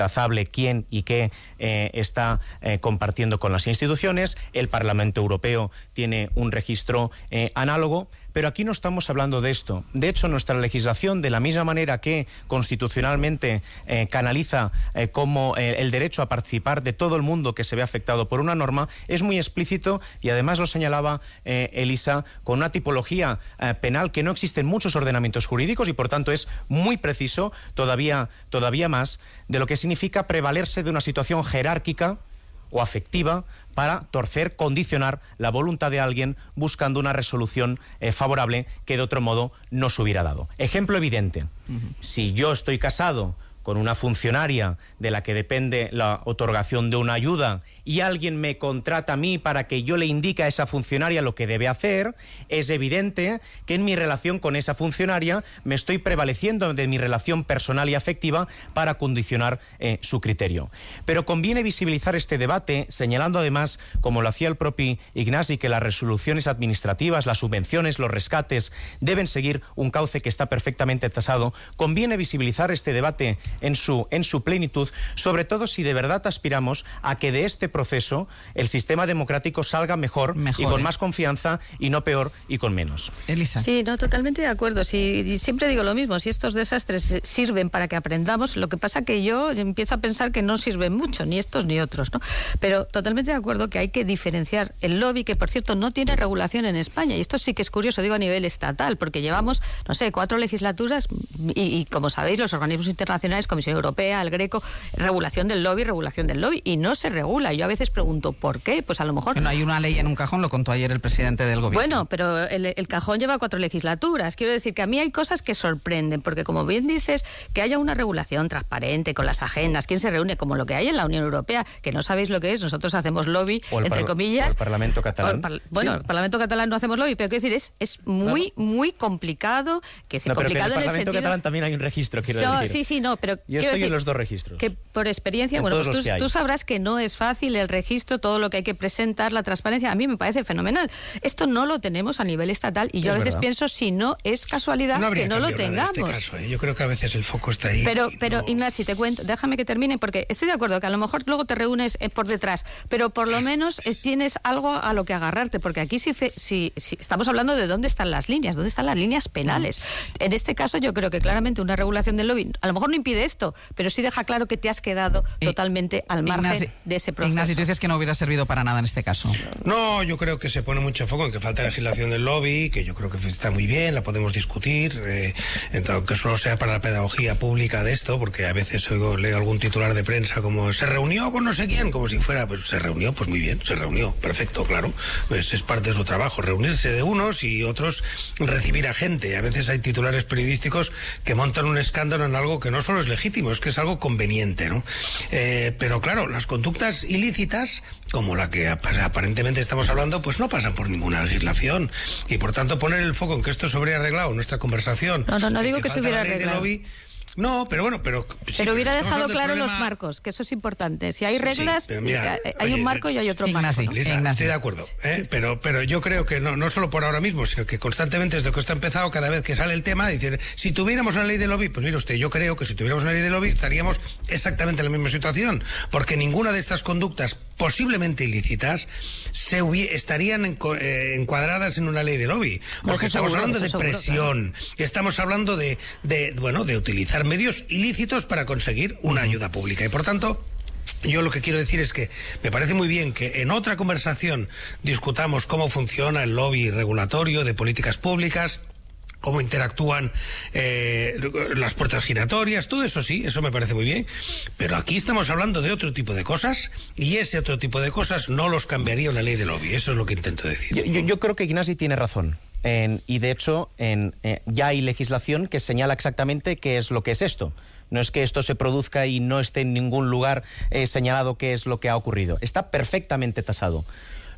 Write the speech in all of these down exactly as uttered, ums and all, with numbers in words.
trazable quién y qué eh, está eh, compartiendo con las instituciones. El Parlamento Europeo tiene un registro eh, análogo. Pero aquí no estamos hablando de esto. De hecho, nuestra legislación, de la misma manera que constitucionalmente eh, canaliza eh, como eh, el derecho a participar de todo el mundo que se ve afectado por una norma, es muy explícito y además lo señalaba eh, Elisa, con una tipología eh, penal que no existe en muchos ordenamientos jurídicos y por tanto es muy preciso, todavía, todavía más, de lo que significa prevalerse de una situación jerárquica o afectiva para torcer, condicionar la voluntad de alguien buscando una resolución eh, favorable que de otro modo no se hubiera dado. Ejemplo evidente, uh-huh. Si yo estoy casado con una funcionaria de la que depende la otorgación de una ayuda y alguien me contrata a mí para que yo le indique a esa funcionaria lo que debe hacer, es evidente que en mi relación con esa funcionaria me estoy prevaleciendo de mi relación personal y afectiva para condicionar eh, su criterio. Pero conviene visibilizar este debate señalando además, como lo hacía el propio Ignasi, que las resoluciones administrativas, las subvenciones, los rescates deben seguir un cauce que está perfectamente tasado. Conviene visibilizar este debate en su, en su plenitud, sobre todo si de verdad aspiramos a que de este proceso el sistema democrático salga mejor, mejor y con eh. más confianza y no peor y con menos. Elisa. Sí, no, totalmente de acuerdo. Sí, siempre digo lo mismo, si estos desastres sirven para que aprendamos, lo que pasa que yo empiezo a pensar que no sirven mucho, ni estos ni otros, ¿no? Pero totalmente de acuerdo que hay que diferenciar el lobby, que por cierto no tiene regulación en España, y esto sí que es curioso, digo a nivel estatal, porque llevamos, no sé, cuatro legislaturas y, y como sabéis, los organismos internacionales, Comisión Europea, el Greco, regulación del lobby, regulación del lobby, y no se regula. Yo a veces pregunto, ¿por qué? Pues a lo mejor... No hay una ley en un cajón, lo contó ayer el presidente del gobierno. Bueno, pero el, el cajón lleva cuatro legislaturas. Quiero decir que a mí hay cosas que sorprenden, porque como bien dices, que haya una regulación transparente con las agendas, quién se reúne, como lo que hay en la Unión Europea, que no sabéis lo que es, nosotros hacemos lobby, entre comillas... O el Parlamento catalán. Par, bueno, sí. El Parlamento catalán no hacemos lobby, pero quiero decir, es, es muy, no, no. muy complicado. Que es no, complicado pero que en el en Parlamento el sentido... catalán también hay un registro, quiero no, decir. Sí, sí, no, pero... Yo estoy decir, en los dos registros. Que por experiencia, en bueno, pues tú, tú sabrás que no es fácil el registro, todo lo que hay que presentar, la transparencia, a mí me parece fenomenal. Esto no lo tenemos a nivel estatal y yo es a veces verdad. pienso si no es casualidad no que no lo tengamos. En este caso, ¿eh? Yo creo que a veces el foco está ahí. Pero, pero no... Ignasi, te cuento, déjame que termine, porque estoy de acuerdo que a lo mejor luego te reúnes eh, por detrás, pero por lo menos eh, tienes algo a lo que agarrarte, porque aquí sí, si, si estamos hablando de dónde están las líneas, dónde están las líneas penales. Mm. En este caso yo creo que claramente una regulación del lobby a lo mejor no impide esto, pero sí deja claro que te has quedado eh, totalmente al margen Ignasi, de ese proceso. Ignacio, tú dices que no hubiera servido para nada en este caso. No, yo creo que se pone mucho foco en que falta legislación del lobby, que yo creo que está muy bien, la podemos discutir, eh, aunque solo sea para la pedagogía pública de esto, porque a veces oigo, leo algún titular de prensa como se reunió con no sé quién, como si fuera, pues se reunió, pues muy bien, se reunió, perfecto, claro, pues es parte de su trabajo, reunirse de unos y otros recibir a gente. A veces hay titulares periodísticos que montan un escándalo en algo que no solo es legítimo, es que es algo conveniente, ¿no? Eh, pero claro, las conductas ilícitas, como la que aparentemente estamos hablando, pues no pasan por ninguna legislación. Y por tanto poner el foco en que esto se hubiera arreglado nuestra conversación. No, no, no digo que, que se hubiera arreglado. Lobby, no, pero bueno, pero... Sí, pero hubiera pero dejado claro problema... los marcos, que eso es importante. Si hay reglas, sí, mira, hay oye, un marco y hay otro Ignasi, marco. ¿no? Lisa, estoy de acuerdo, ¿eh? pero, pero yo creo que no, no solo por ahora mismo, sino que constantemente desde que esto ha empezado, cada vez que sale el tema, dicen, si tuviéramos una ley de lobby, pues mire usted, yo creo que si tuviéramos una ley de lobby estaríamos exactamente en la misma situación, porque ninguna de estas conductas posiblemente ilícitas se estarían en, eh, encuadradas en una ley de lobby, porque no, estamos seguro, hablando de seguro, presión, claro. Estamos hablando de, de, bueno, de utilizar medios ilícitos para conseguir una ayuda pública y por tanto yo lo que quiero decir es que me parece muy bien que en otra conversación discutamos cómo funciona el lobby regulatorio de políticas públicas, cómo interactúan eh, las puertas giratorias, todo eso sí, eso me parece muy bien, pero aquí estamos hablando de otro tipo de cosas y ese otro tipo de cosas no los cambiaría una ley de lobby, eso es lo que intento decir. Yo, yo, yo creo que Ignasi tiene razón. En, y de hecho en, eh, ya hay legislación que señala exactamente qué es lo que es esto. No es que esto se produzca y no esté en ningún lugar eh, señalado qué es lo que ha ocurrido. Está perfectamente tasado.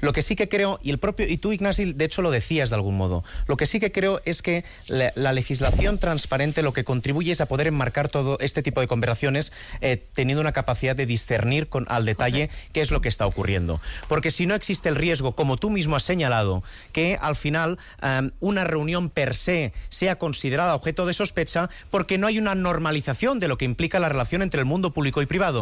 Lo que sí que creo, y el propio, y tú, Ignasi, de hecho lo decías de algún modo, lo que sí que creo es que la, la legislación transparente lo que contribuye es a poder enmarcar todo este tipo de conversaciones eh, teniendo una capacidad de discernir con, al detalle qué es lo que está ocurriendo. Porque si no existe el riesgo, como tú mismo has señalado, que al final um, una reunión per se sea considerada objeto de sospecha porque no hay una normalización de lo que implica la relación entre el mundo público y privado.